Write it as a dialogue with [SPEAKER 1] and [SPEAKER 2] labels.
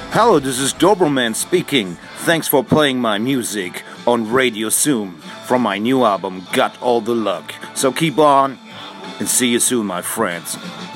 [SPEAKER 1] Hello, this is Doberman speaking. Thanks for playing my music on Radio Zoom from my new album, Got All the Luck. So keep on, and see you soon, my friends.